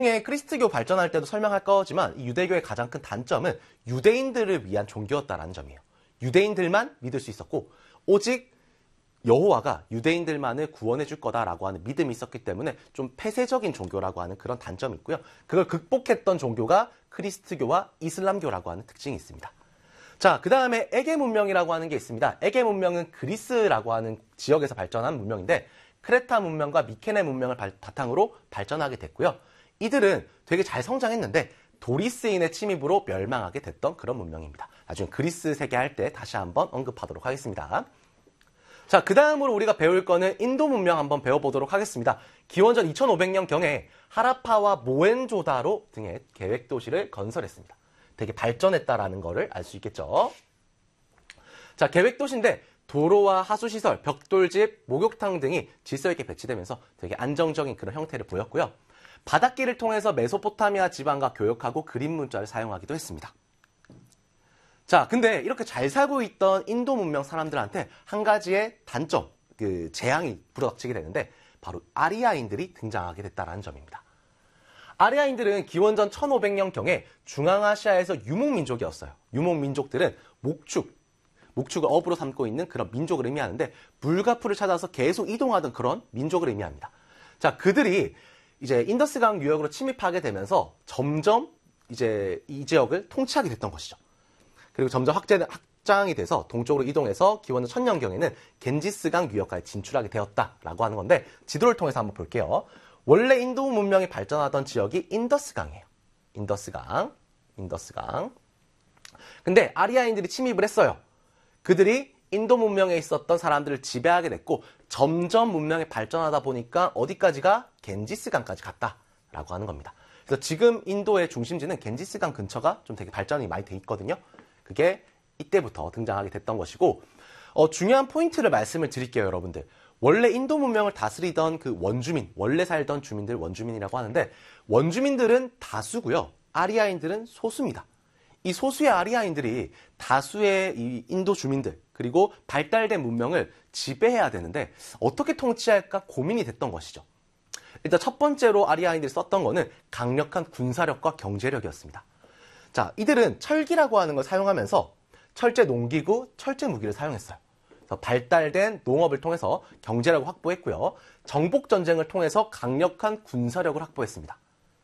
크리스트교 발전할 때도 설명할 거지만 이 유대교의 가장 큰 단점은 유대인들을 위한 종교였다라는 점이에요. 유대인들만 믿을 수 있었고 오직 여호와가 유대인들만을 구원해 줄 거다라고 하는 믿음이 있었기 때문에 좀 폐쇄적인 종교라고 하는 그런 단점이 있고요. 그걸 극복했던 종교가 크리스트교와 이슬람교라고 하는 특징이 있습니다. 자, 그 다음에 에게 문명이라고 하는 게 있습니다. 에게 문명은 그리스라고 하는 지역에서 발전한 문명인데 크레타 문명과 미케네 문명을 바탕으로 발전하게 됐고요. 이들은 되게 잘 성장했는데 도리스인의 침입으로 멸망하게 됐던 그런 문명입니다. 나중에 그리스 세계할 때 다시 한번 언급하도록 하겠습니다. 자, 그 다음으로 우리가 배울 거는 인도 문명 한번 배워보도록 하겠습니다. 기원전 2500년경에 하라파와 모헨조다로 등의 계획도시를 건설했습니다. 되게 발전했다라는 거를 알 수 있겠죠. 자, 계획도시인데 도로와 하수시설, 벽돌집, 목욕탕 등이 질서 있게 배치되면서 되게 안정적인 그런 형태를 보였고요. 바닷길을 통해서 메소포타미아 지방과 교역하고 그림 문자를 사용하기도 했습니다. 자, 근데 이렇게 잘 살고 있던 인도 문명 사람들한테 한 가지의 단점, 재앙이 불어닥치게 되는데 바로 아리아인들이 등장하게 됐다는 점입니다. 아리아인들은 기원전 1500년경에 중앙아시아에서 유목민족이었어요. 유목민족들은 목축을 업으로 삼고 있는 그런 민족을 의미하는데 물과 풀을 찾아서 계속 이동하던 그런 민족을 의미합니다. 자, 그들이 이제 인더스강 유역으로 침입하게 되면서 점점 이제 이 지역을 통치하게 됐던 것이죠. 그리고 점점 확장이 돼서 동쪽으로 이동해서 기원전 1000년경에는 겐지스강 유역까지 진출하게 되었다라고 하는 건데 지도를 통해서 한번 볼게요. 원래 인도 문명이 발전하던 지역이 인더스강이에요. 인더스강. 근데 아리아인들이 침입을 했어요. 그들이 인도 문명에 있었던 사람들을 지배하게 됐고 점점 문명이 발전하다 보니까 어디까지가 겐지스강까지 갔다라고 하는 겁니다. 그래서 지금 인도의 중심지는 겐지스강 근처가 좀 되게 발전이 많이 돼 있거든요. 그게 이때부터 등장하게 됐던 것이고 중요한 포인트를 말씀을 드릴게요, 여러분들. 원래 인도 문명을 다스리던 그 원주민, 원래 살던 주민들 원주민이라고 하는데 원주민들은 다수고요. 아리아인들은 소수입니다. 이 소수의 아리아인들이 다수의 이 인도 주민들 그리고 발달된 문명을 지배해야 되는데 어떻게 통치할까 고민이 됐던 것이죠. 일단 첫 번째로 아리아인들이 썼던 거는 강력한 군사력과 경제력이었습니다. 자, 이들은 철기라고 하는 걸 사용하면서 철제 농기구, 철제 무기를 사용했어요. 그래서 발달된 농업을 통해서 경제력을 확보했고요. 정복전쟁을 통해서 강력한 군사력을 확보했습니다.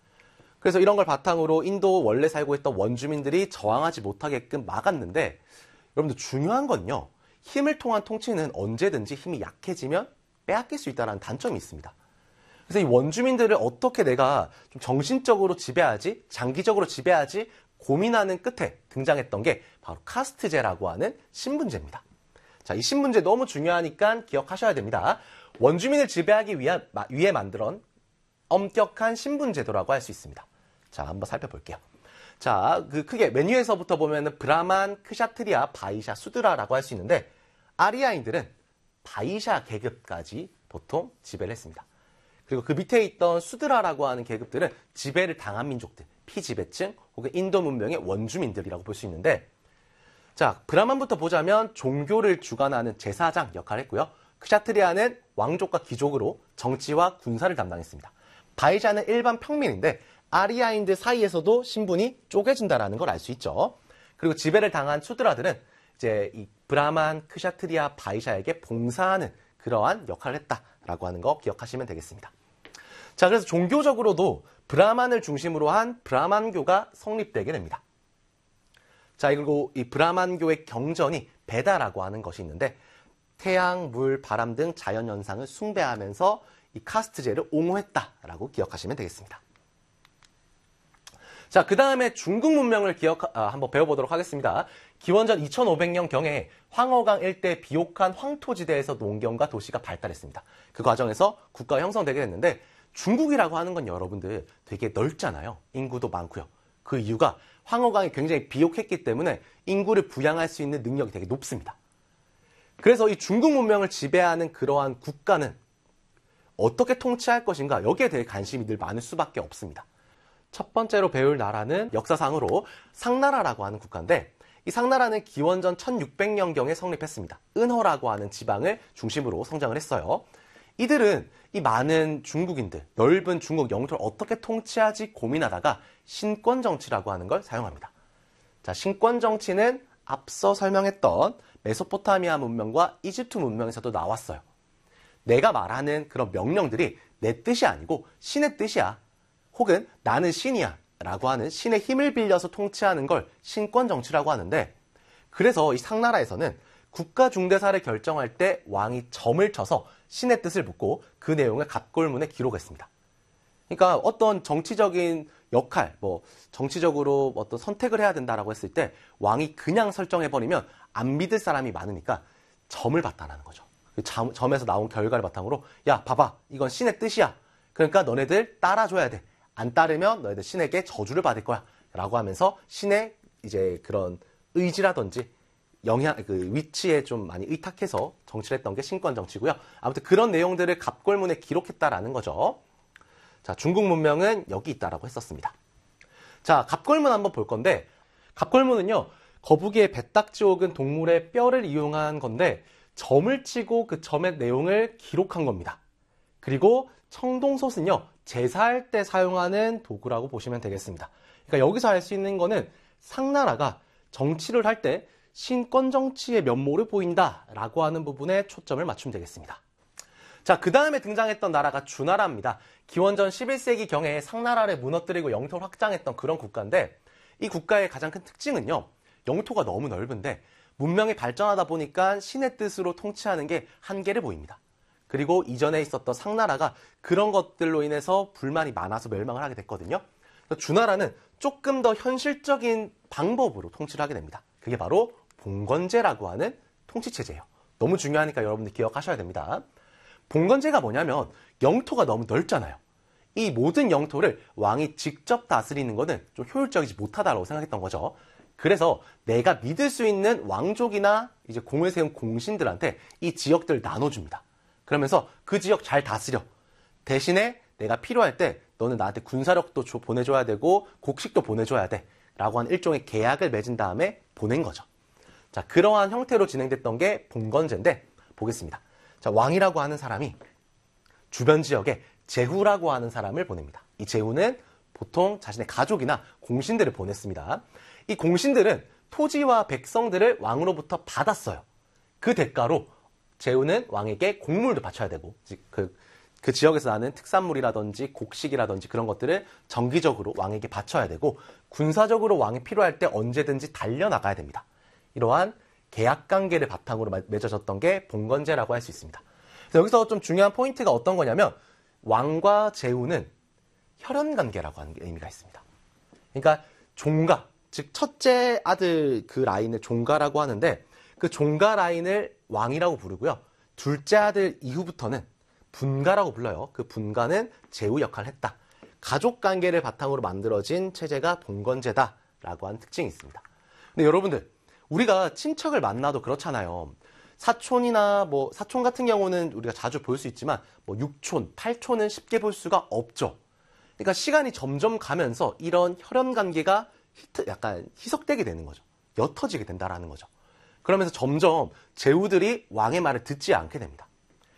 그래서 이런 걸 바탕으로 인도 원래 살고 있던 원주민들이 저항하지 못하게끔 막았는데 여러분들 중요한 건요. 힘을 통한 통치는 언제든지 힘이 약해지면 빼앗길 수 있다는 단점이 있습니다. 그래서 이 원주민들을 어떻게 내가 좀 정신적으로 지배하지, 장기적으로 지배하지 고민하는 끝에 등장했던 게 바로 카스트제라고 하는 신분제입니다. 자, 이 신분제 너무 중요하니까 기억하셔야 됩니다. 원주민을 지배하기 위해 만들어 엄격한 신분제도라고 할 수 있습니다. 자, 한번 살펴볼게요. 자, 크게 메뉴에서부터 보면은 브라만, 크샤트리아, 바이샤, 수드라라고 할 수 있는데 아리아인들은 바이샤 계급까지 보통 지배를 했습니다. 그리고 그 밑에 있던 수드라라고 하는 계급들은 지배를 당한 민족들, 피지배층 혹은 인도 문명의 원주민들이라고 볼 수 있는데 자, 브라만부터 보자면 종교를 주관하는 제사장 역할을 했고요. 크샤트리아는 왕족과 귀족으로 정치와 군사를 담당했습니다. 바이샤는 일반 평민인데 아리아인들 사이에서도 신분이 쪼개진다라는 걸 알 수 있죠. 그리고 지배를 당한 수드라들은 이제 이 브라만, 크샤트리아, 바이샤에게 봉사하는 그러한 역할을 했다라고 하는 거 기억하시면 되겠습니다. 자, 그래서 종교적으로도 브라만을 중심으로 한 브라만교가 성립되게 됩니다. 자, 그리고 이 브라만교의 경전이 베다라고 하는 것이 있는데 태양, 물, 바람 등 자연현상을 숭배하면서 이 카스트제를 옹호했다라고 기억하시면 되겠습니다. 자, 그 다음에 중국 문명을 한번 배워보도록 하겠습니다. 기원전 2500년경에 황허강 일대 비옥한 황토지대에서 농경과 도시가 발달했습니다. 그 과정에서 국가가 형성되게 됐는데 중국이라고 하는 건 여러분들 되게 넓잖아요. 인구도 많고요. 그 이유가 황허강이 굉장히 비옥했기 때문에 인구를 부양할 수 있는 능력이 되게 높습니다. 그래서 이 중국 문명을 지배하는 그러한 국가는 어떻게 통치할 것인가 여기에 대해 관심이 늘 많을 수밖에 없습니다. 첫 번째로 배울 나라는 역사상으로 상나라라고 하는 국가인데 이 상나라는 기원전 1600년경에 성립했습니다. 은허라고 하는 지방을 중심으로 성장을 했어요. 이들은 이 많은 중국인들, 넓은 중국 영토를 어떻게 통치하지 고민하다가 신권 정치라고 하는 걸 사용합니다. 자, 신권 정치는 앞서 설명했던 메소포타미아 문명과 이집트 문명에서도 나왔어요. 내가 말하는 그런 명령들이 내 뜻이 아니고 신의 뜻이야. 혹은 나는 신이야. 라고 하는 신의 힘을 빌려서 통치하는 걸 신권 정치라고 하는데, 그래서 이 상나라에서는 국가 중대사를 결정할 때 왕이 점을 쳐서 신의 뜻을 묻고 그 내용을 갑골문에 기록했습니다. 그러니까 어떤 정치적인 역할, 정치적으로 어떤 선택을 해야 된다라고 했을 때 왕이 그냥 설정해버리면 안 믿을 사람이 많으니까 점을 봤다는 거죠. 점에서 나온 결과를 바탕으로 야, 봐봐, 이건 신의 뜻이야. 그러니까 너네들 따라줘야 돼. 안 따르면 너희들 신에게 저주를 받을 거야. 라고 하면서 신의 이제 그런 의지라든지 위치에 좀 많이 의탁해서 정치를 했던 게 신권 정치고요. 아무튼 그런 내용들을 갑골문에 기록했다라는 거죠. 자, 중국 문명은 여기 있다라고 했었습니다. 자, 갑골문 한번 볼 건데, 갑골문은요, 거북이의 배딱지 혹은 동물의 뼈를 이용한 건데, 점을 치고 그 점의 내용을 기록한 겁니다. 그리고 청동솥은요, 제사할 때 사용하는 도구라고 보시면 되겠습니다. 그러니까 여기서 알 수 있는 거는 상나라가 정치를 할 때 신권 정치의 면모를 보인다라고 하는 부분에 초점을 맞추면 되겠습니다. 자, 그 다음에 등장했던 나라가 주나라입니다. 기원전 11세기경에 상나라를 무너뜨리고 영토를 확장했던 그런 국가인데, 이 국가의 가장 큰 특징은요, 영토가 너무 넓은데 문명이 발전하다 보니까 신의 뜻으로 통치하는 게 한계를 보입니다. 그리고 이전에 있었던 상나라가 그런 것들로 인해서 불만이 많아서 멸망을 하게 됐거든요. 주나라는 조금 더 현실적인 방법으로 통치를 하게 됩니다. 그게 바로 봉건제라고 하는 통치체제예요. 너무 중요하니까 여러분들 기억하셔야 됩니다. 봉건제가 뭐냐면 영토가 너무 넓잖아요. 이 모든 영토를 왕이 직접 다스리는 것은 좀 효율적이지 못하다고 생각했던 거죠. 그래서 내가 믿을 수 있는 왕족이나 이제 공을 세운 공신들한테 이 지역들을 나눠줍니다. 그러면서 그 지역 잘 다스려. 대신에 내가 필요할 때 너는 나한테 군사력도 보내줘야 되고 곡식도 보내줘야 돼. 라고 하는 일종의 계약을 맺은 다음에 보낸 거죠. 자, 그러한 형태로 진행됐던 게 봉건제인데, 보겠습니다. 자, 왕이라고 하는 사람이 주변 지역에 제후라고 하는 사람을 보냅니다. 이 제후는 보통 자신의 가족이나 공신들을 보냈습니다. 이 공신들은 토지와 백성들을 왕으로부터 받았어요. 그 대가로 제후는 왕에게 곡물도 바쳐야 되고, 그 지역에서 나는 특산물이라든지 곡식이라든지 그런 것들을 정기적으로 왕에게 바쳐야 되고, 군사적으로 왕이 필요할 때 언제든지 달려나가야 됩니다. 이러한 계약관계를 바탕으로 맺어졌던 게 봉건제라고 할 수 있습니다. 그래서 여기서 좀 중요한 포인트가 어떤 거냐면, 왕과 제후는 혈연관계라고 하는 의미가 있습니다. 그러니까 종가, 즉 첫째 아들 그 라인을 종가라고 하는데, 그 종가 라인을 왕이라고 부르고요. 둘째 아들 이후부터는 분가라고 불러요. 그 분가는 제후 역할을 했다. 가족관계를 바탕으로 만들어진 체제가 봉건제다라고 하는 특징이 있습니다. 근데 여러분들, 우리가 친척을 만나도 그렇잖아요. 사촌이나 사촌 같은 경우는 우리가 자주 볼 수 있지만 6촌, 8촌은 쉽게 볼 수가 없죠. 그러니까 시간이 점점 가면서 이런 혈연관계가 약간 희석되게 되는 거죠. 옅어지게 된다라는 거죠. 그러면서 점점 제후들이 왕의 말을 듣지 않게 됩니다.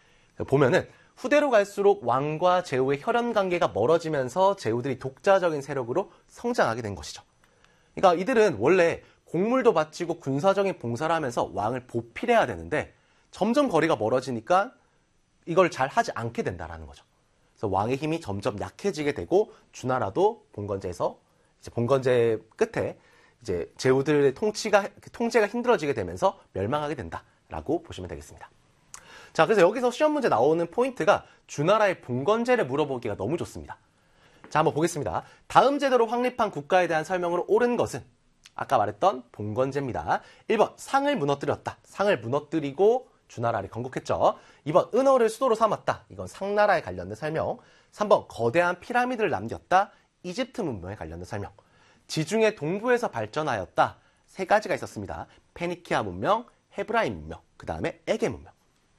보면은 후대로 갈수록 왕과 제후의 혈연관계가 멀어지면서 제후들이 독자적인 세력으로 성장하게 된 것이죠. 그러니까 이들은 원래 곡물도 바치고 군사적인 봉사를 하면서 왕을 보필해야 되는데 점점 거리가 멀어지니까 이걸 잘 하지 않게 된다라는 거죠. 그래서 왕의 힘이 점점 약해지게 되고 주나라도 봉건제에서 이제 봉건제 끝에 이제 제후들의 통제가 힘들어지게 되면서 멸망하게 된다라고 보시면 되겠습니다. 자, 그래서 여기서 시험 문제 나오는 포인트가 주나라의 봉건제를 물어보기가 너무 좋습니다. 자, 한번 보겠습니다. 다음 제도로 확립한 국가에 대한 설명으로 옳은 것은 아까 말했던 봉건제입니다. 1번, 상을 무너뜨렸다. 상을 무너뜨리고 주나라를 건국했죠. 2번, 은어를 수도로 삼았다. 이건 상나라에 관련된 설명. 3번, 거대한 피라미드를 남겼다. 이집트 문명에 관련된 설명. 지중해 동부에서 발전하였다. 세 가지가 있었습니다. 페니키아 문명, 헤브라임 문명, 그 다음에 에게 문명.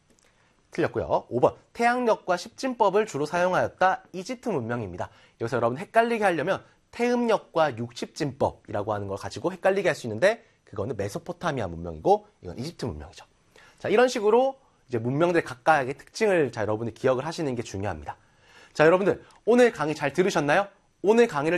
틀렸고요. 5번, 태양력과 십진법을 주로 사용하였다. 이집트 문명입니다. 여기서 여러분 헷갈리게 하려면 태음력과 육십진법이라고 하는 걸 가지고 헷갈리게 할 수 있는데, 그거는 메소포타미아 문명이고 이건 이집트 문명이죠. 자, 이런 식으로 이제 문명들 각각의 특징을 자, 여러분이 기억을 하시는 게 중요합니다. 자, 여러분들 오늘 강의 잘 들으셨나요? 오늘 강의를